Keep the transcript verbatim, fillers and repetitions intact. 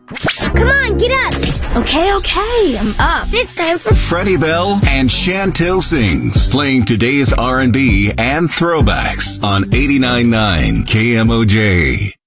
Come on, get up. Okay, okay, I'm up. It's time for Freddie Bell and Chantel Sings, playing today's R and B and throwbacks on eighty-nine point nine K M O J.